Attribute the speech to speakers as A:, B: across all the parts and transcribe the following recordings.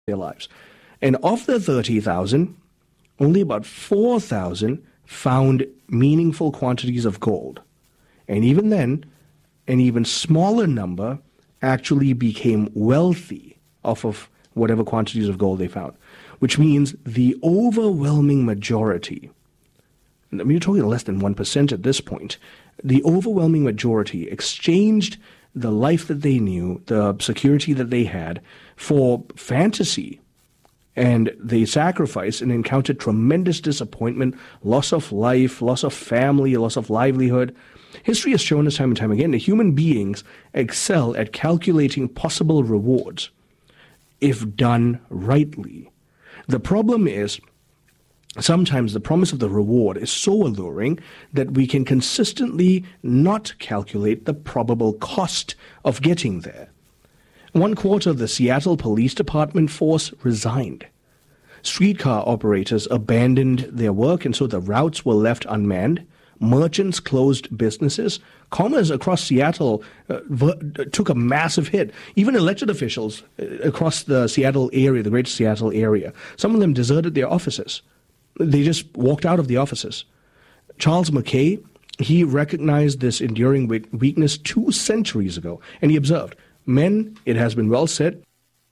A: their lives. And of the 30,000, only about 4,000 found meaningful quantities of gold. And even then, an even smaller number actually became wealthy off of whatever quantities of gold they found, which means the overwhelming majority, I mean, you're talking less than 1% at this point, the overwhelming majority exchanged the life that they knew, the security that they had, for fantasy. And they sacrificed and encountered tremendous disappointment, loss of life, loss of family, loss of livelihood. History has shown us time and time again that human beings excel at calculating possible rewards if done rightly. The problem is, sometimes the promise of the reward is so alluring that we can consistently not calculate the probable cost of getting there. 1/4 of the Seattle Police Department force resigned. Streetcar operators abandoned their work, and so the routes were left unmanned. Merchants closed businesses. Commerce across Seattle took a massive hit. Even elected officials across the Seattle area, the greater Seattle area, some of them deserted their offices. They just walked out of the offices. Charles Mackay, he recognized this enduring weakness 2 centuries ago, and he observed, "Men, it has been well said,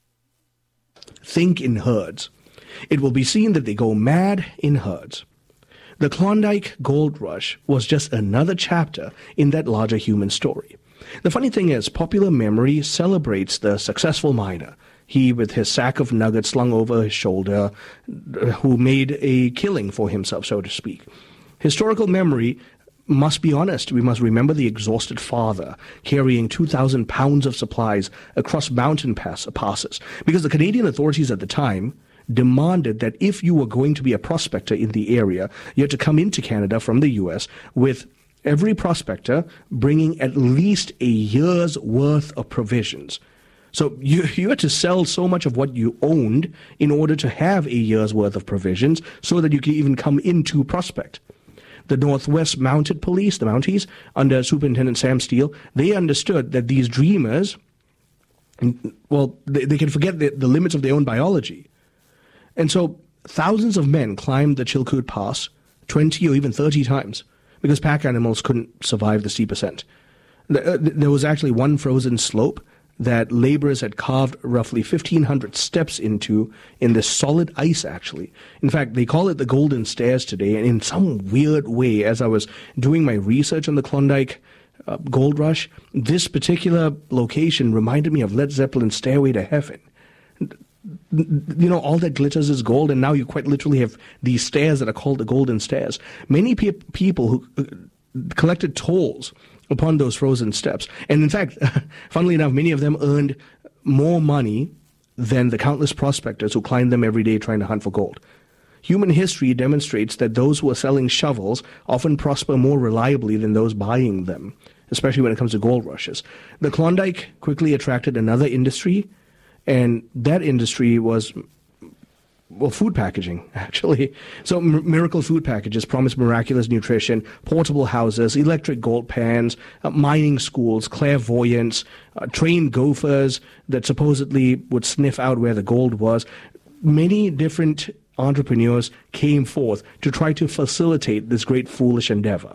A: think in herds. It will be seen that they go mad in herds." The Klondike Gold Rush was just another chapter in that larger human story. The funny thing is, popular memory celebrates the successful miner, he with his sack of nuggets slung over his shoulder, who made a killing for himself, so to speak. Historical memory must be honest. We must remember the exhausted father carrying 2,000 pounds of supplies across mountain passes, because the Canadian authorities at the time demanded that if you were going to be a prospector in the area, you had to come into Canada from the U.S. with every prospector bringing at least a year's worth of provisions. So you had to sell so much of what you owned in order to have a year's worth of provisions so that you could even come into prospect. The Northwest Mounted Police, the Mounties, under Superintendent Sam Steele, they understood that these dreamers, well, they can forget the limits of their own biology. And so thousands of men climbed the Chilkoot Pass 20 or even 30 times because pack animals couldn't survive the steep ascent. There was actually one frozen slope that laborers had carved roughly 1,500 steps into in this solid ice, actually. In fact, they call it the Golden Stairs today, and in some weird way, as I was doing my research on the Klondike Gold Rush, this particular location reminded me of Led Zeppelin's Stairway to Heaven. You know, all that glitters is gold, and now you quite literally have these stairs that are called the Golden Stairs. Many people who collected tolls upon those frozen steps. And in fact, funnily enough, many of them earned more money than the countless prospectors who climbed them every day trying to hunt for gold. Human history demonstrates that those who are selling shovels often prosper more reliably than those buying them, especially when it comes to gold rushes. The Klondike quickly attracted another industry, and that industry was, well, food packaging, actually. So miracle food packages promised miraculous nutrition, portable houses, electric gold pans, mining schools, clairvoyants, trained gophers that supposedly would sniff out where the gold was. Many different entrepreneurs came forth to try to facilitate this great foolish endeavor.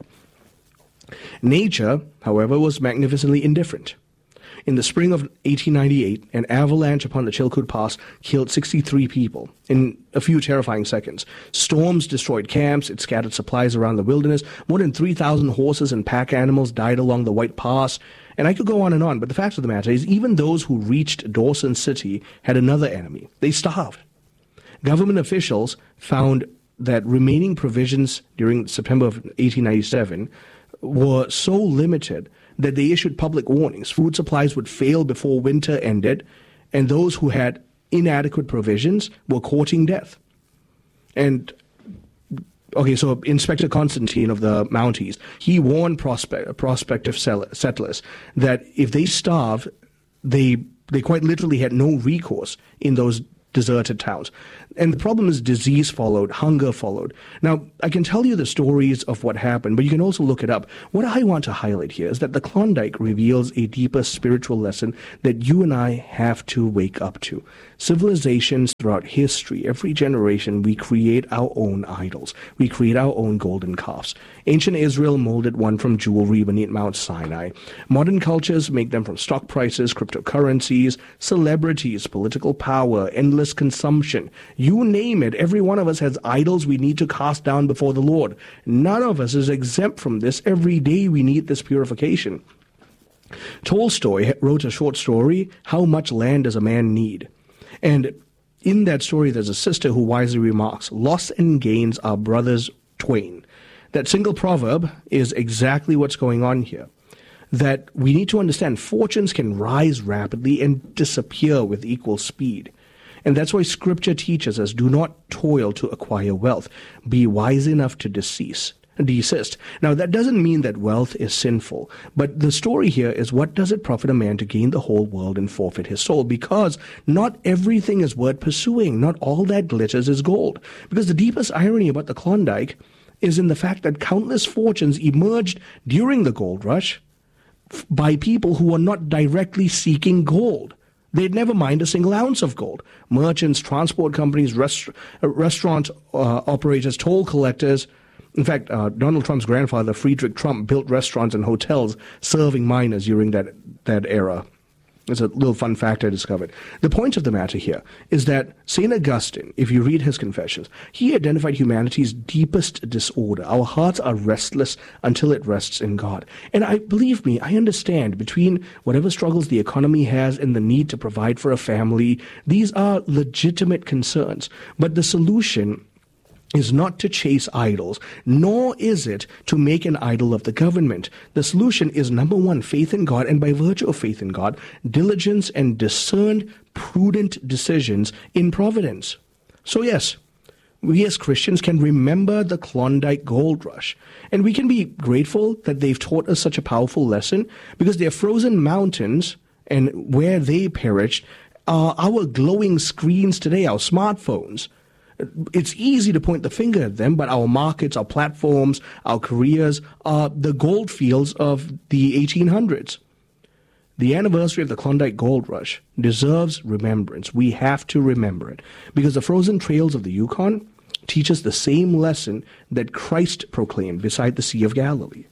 A: Nature, however, was magnificently indifferent. In the spring of 1898, an avalanche upon the Chilkoot Pass killed 63 people in a few terrifying seconds. Storms destroyed camps. It scattered supplies around the wilderness. More than 3,000 horses and pack animals died along the White Pass. And I could go on and on, but the fact of the matter is even those who reached Dawson City had another enemy. They starved. Government officials found that remaining provisions during September of 1897 were so limited that they issued public warnings. Food supplies would fail before winter ended, and those who had inadequate provisions were courting death. And, okay, so Inspector Constantine of the Mounties, he warned prospective settlers that if they starved, they quite literally had no recourse in those deserted towns. And the problem is disease followed, hunger followed. Now, I can tell you the stories of what happened, but you can also look it up. What I want to highlight here is that the Klondike reveals a deeper spiritual lesson that you and I have to wake up to. Civilizations throughout history, every generation, we create our own idols. We create our own golden calves. Ancient Israel molded one from jewelry beneath Mount Sinai. Modern cultures make them from stock prices, cryptocurrencies, celebrities, political power, endless consumption. You name it, every one of us has idols we need to cast down before the Lord. None of us is exempt from this. Every day we need this purification. Tolstoy wrote a short story, How Much Land Does a Man Need? And in that story, there's a sister who wisely remarks, loss and gains are brothers twain. That single proverb is exactly what's going on here. That we need to understand fortunes can rise rapidly and disappear with equal speed. And that's why Scripture teaches us, do not toil to acquire wealth. Be wise enough to desist. Now, that doesn't mean that wealth is sinful, but the story here is, what does it profit a man to gain the whole world and forfeit his soul? Because not everything is worth pursuing. Not all that glitters is gold. Because the deepest irony about the Klondike is in the fact that countless fortunes emerged during the gold rush by people who were not directly seeking gold. They'd never mined a single ounce of gold. Merchants, transport companies, restaurant operators, toll collectors. In fact, Donald Trump's grandfather, Friedrich Trump, built restaurants and hotels serving miners during that era. It's a little fun fact I discovered. The point of the matter here is that St. Augustine, if you read his Confessions, he identified humanity's deepest disorder. Our hearts are restless until it rests in God. And believe me, I understand between whatever struggles the economy has and the need to provide for a family, these are legitimate concerns. But the solution is not to chase idols, nor is it to make an idol of the government. The solution is, number one, faith in God, and by virtue of faith in God, diligence and discerned, prudent decisions in providence. So yes, we as Christians can remember the Klondike Gold Rush, and we can be grateful that they've taught us such a powerful lesson, because their frozen mountains and where they perished are our glowing screens today, our smartphones. It's easy to point the finger at them, but our markets, our platforms, our careers are the gold fields of the 1800s. The anniversary of the Klondike Gold Rush deserves remembrance. We have to remember it, because the frozen trails of the Yukon teach us the same lesson that Christ proclaimed beside the Sea of Galilee.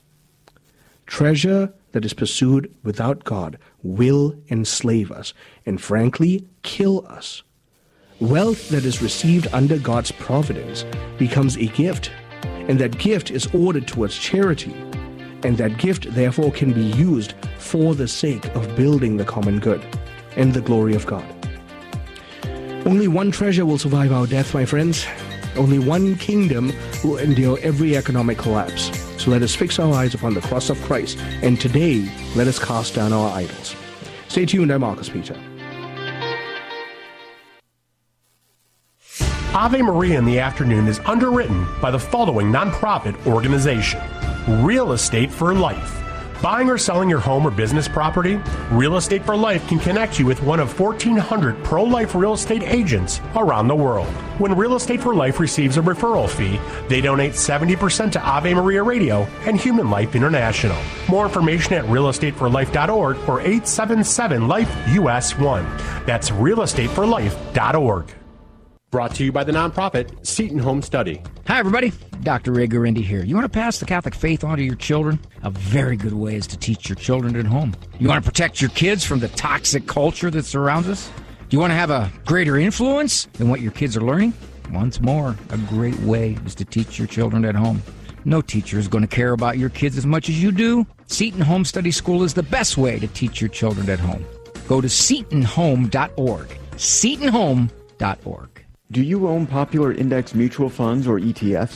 A: Treasure that is pursued without God will enslave us and, frankly, kill us. Wealth that is received under God's providence becomes a gift, and that gift is ordered towards charity, and that gift therefore can be used for the sake of building the common good and the glory of God. Only one treasure will survive our death, my friends. Only one kingdom will endure every economic collapse. So let us fix our eyes upon the cross of Christ, and today let us cast down our idols. Stay tuned, I'm Marcus Peter.
B: Ave Maria in the Afternoon is underwritten by the following nonprofit organization: Real Estate for Life. Buying or selling your home or business property? Real Estate for Life can connect you with one of 1,400 pro-life real estate agents around the world. When Real Estate for Life receives a referral fee, they donate 70% to Ave Maria Radio and Human Life International. More information at realestateforlife.org or 877-LIFE-US1. That's realestateforlife.org. Brought to you by the nonprofit Seton Home Study.
C: Hi, everybody. Dr. Ray Guarendi here. You want to pass the Catholic faith on to your children? A very good way is to teach your children at home. You want to protect your kids from the toxic culture that surrounds us? Do you want to have a greater influence than what your kids are learning? Once more, a great way is to teach your children at home. No teacher is going to care about your kids as much as you do. Seton Home Study School is the best way to teach your children at home. Go to setonhome.org. setonhome.org.
D: Do you own popular index mutual funds or ETFs?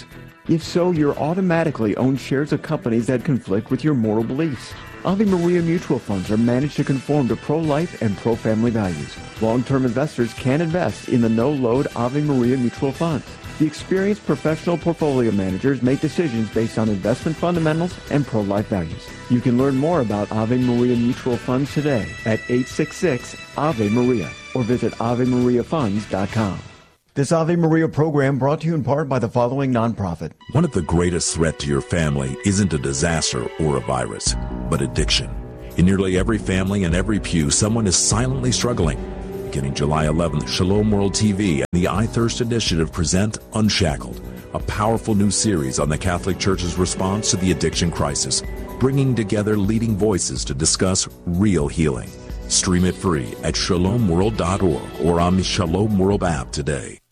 D: If so, you're automatically owned shares of companies that conflict with your moral beliefs. Ave Maria mutual funds are managed to conform to pro-life and pro-family values. Long-term investors can invest in the no-load Ave Maria mutual funds. The experienced professional portfolio managers make decisions based on investment fundamentals and pro-life values. You can learn more about Ave Maria mutual funds today at 866-AVE-MARIA or visit AveMariaFunds.com. This Ave Maria program brought to you in part by the following nonprofit.
E: One of the greatest threats to your family isn't a disaster or a virus, but addiction. In nearly every family and every pew, someone is silently struggling. Beginning July 11th, Shalom World TV and the I Thirst Initiative present Unshackled, a powerful new series on the Catholic Church's response to the addiction crisis, bringing together leading voices to discuss real healing. Stream it free at shalomworld.org or on the Shalom World app today.